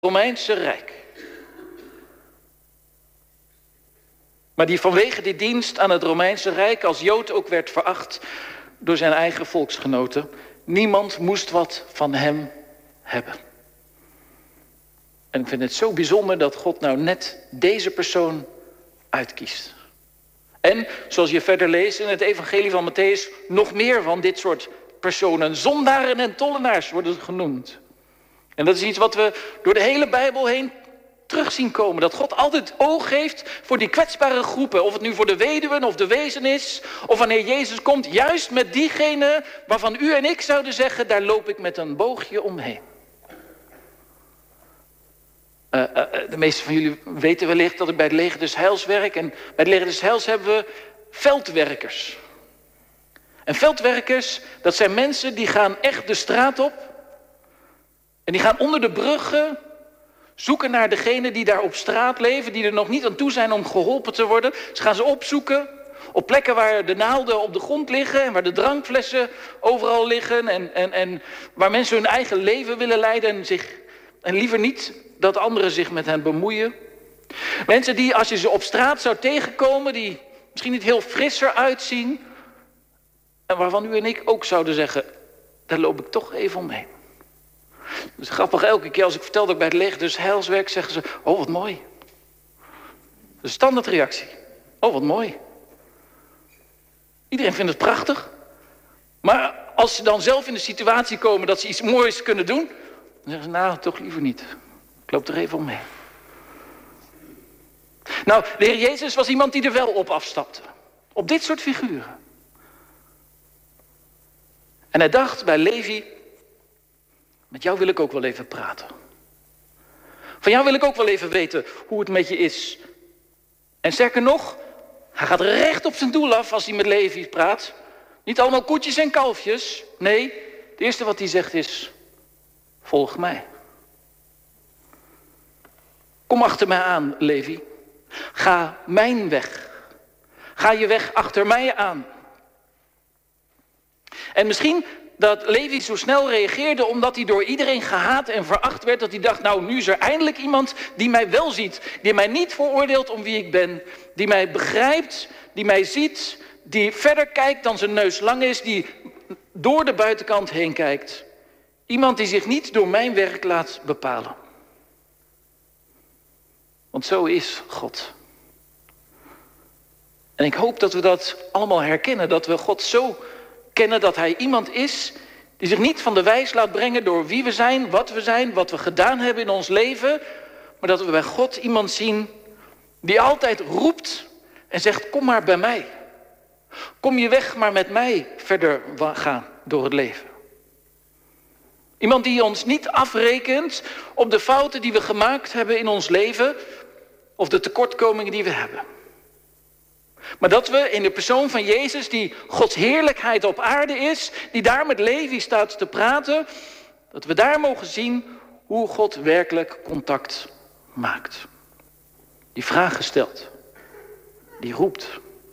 Romeinse Rijk. Maar die vanwege die dienst aan het Romeinse Rijk als Jood ook werd veracht door zijn eigen volksgenoten. Niemand moest wat van hem hebben. En ik vind het zo bijzonder dat God nou net deze persoon uitkiest. En, zoals je verder leest in het evangelie van Mattheüs, nog meer van dit soort personen. Zondaren en tollenaars worden genoemd. En dat is iets wat we door de hele Bijbel heen terug zien komen. Dat God altijd oog heeft voor die kwetsbare groepen. Of het nu voor de weduwen of de wezen is. Of wanneer Jezus komt, juist met diegene waarvan u en ik zouden zeggen, daar loop ik met een boogje omheen. De meesten van jullie weten wellicht dat ik bij het Leger des Heils werk. En bij het Leger des Heils hebben we veldwerkers. En veldwerkers, dat zijn mensen die gaan echt de straat op. En die gaan onder de bruggen zoeken naar degenen die daar op straat leven, die er nog niet aan toe zijn om geholpen te worden. Ze gaan ze opzoeken op plekken waar de naalden op de grond liggen en waar de drankflessen overal liggen en waar mensen hun eigen leven willen leiden en liever niet dat anderen zich met hen bemoeien. Mensen die, als je ze op straat zou tegenkomen, die misschien niet heel fris eruit zien en waarvan u en ik ook zouden zeggen, daar loop ik toch even omheen. Dus grappig, elke keer als ik vertel dat ik bij het Leger des Heils werk, zeggen ze, oh wat mooi. Dat is een standaardreactie. Oh wat mooi. Iedereen vindt het prachtig. Maar als ze dan zelf in de situatie komen dat ze iets moois kunnen doen, dan zeggen ze, nou toch liever niet. Ik loop er even omheen. Nou, de Heer Jezus was iemand die er wel op afstapte. Op dit soort figuren. En hij dacht bij Levi, met jou wil ik ook wel even praten. Van jou wil ik ook wel even weten hoe het met je is. En sterker nog, hij gaat recht op zijn doel af als hij met Levi praat. Niet allemaal koetjes en kalfjes. Nee, het eerste wat hij zegt is, volg mij. Kom achter mij aan, Levi. Ga mijn weg. Ga je weg achter mij aan. En misschien dat Levi zo snel reageerde omdat hij door iedereen gehaat en veracht werd. Dat hij dacht, nou nu is er eindelijk iemand die mij wel ziet. Die mij niet veroordeelt om wie ik ben. Die mij begrijpt, die mij ziet. Die verder kijkt dan zijn neus lang is. Die door de buitenkant heen kijkt. Iemand die zich niet door mijn werk laat bepalen. Want zo is God. En ik hoop dat we dat allemaal herkennen. Dat we God zo kennen dat hij iemand is die zich niet van de wijs laat brengen door wie we zijn, wat we gedaan hebben in ons leven. Maar dat we bij God iemand zien die altijd roept en zegt, kom maar bij mij. Kom je weg maar met mij verder gaan door het leven. Iemand die ons niet afrekent op de fouten die we gemaakt hebben in ons leven of de tekortkomingen die we hebben. Maar dat we in de persoon van Jezus, die Gods heerlijkheid op aarde is, die daar met Levi staat te praten, dat we daar mogen zien hoe God werkelijk contact maakt. Die vragen stelt, die roept.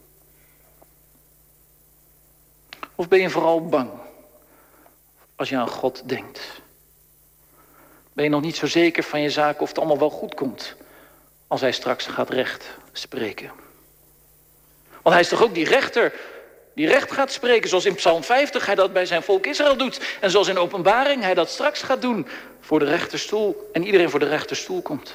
Of ben je vooral bang als je aan God denkt? Ben je nog niet zo zeker van je zaak of het allemaal wel goed komt als hij straks gaat recht spreken? Want hij is toch ook die rechter die recht gaat spreken, zoals in Psalm 50 hij dat bij zijn volk Israël doet. En zoals in Openbaring hij dat straks gaat doen voor de rechterstoel en iedereen voor de rechterstoel komt.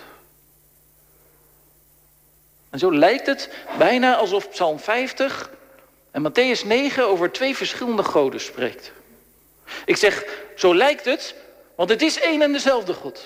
En zo lijkt het bijna alsof Psalm 50 en Mattheüs 9 over twee verschillende goden spreekt. Ik zeg, zo lijkt het, want het is één en dezelfde God.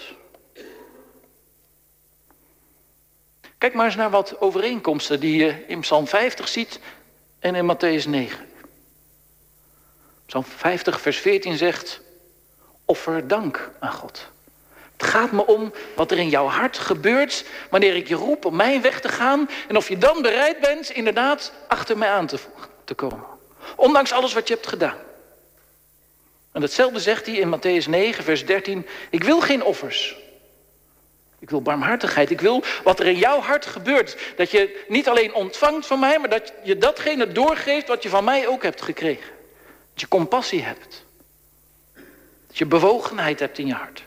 Kijk maar eens naar wat overeenkomsten die je in Psalm 50 ziet en in Mattheüs 9. Psalm 50 vers 14 zegt, offer dank aan God. Het gaat me om wat er in jouw hart gebeurt wanneer ik je roep om mijn weg te gaan. En of je dan bereid bent inderdaad achter mij aan te komen. Ondanks alles wat je hebt gedaan. En datzelfde zegt hij in Mattheüs 9 vers 13. Ik wil geen offers. Ik wil barmhartigheid. Ik wil wat er in jouw hart gebeurt. Dat je niet alleen ontvangt van mij, maar dat je datgene doorgeeft wat je van mij ook hebt gekregen. Dat je compassie hebt. Dat je bewogenheid hebt in je hart.